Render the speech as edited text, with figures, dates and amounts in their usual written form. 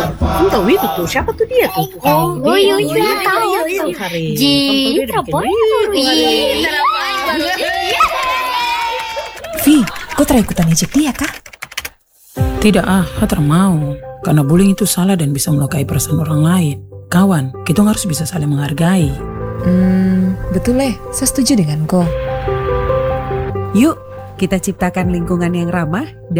Kamu tahu itu tuh, siapa tuh dia tuh? Oh, iya, tahu. Ji, trabalho, Ji. Vi, kau try ikutan ejek dia kah? Tidak Hatar mau. Karena bullying itu salah dan bisa melukai perasaan orang lain. Kawan, kita harus bisa saling menghargai. Betul saya setuju dengan kau. Yuk, kita ciptakan lingkungan yang ramah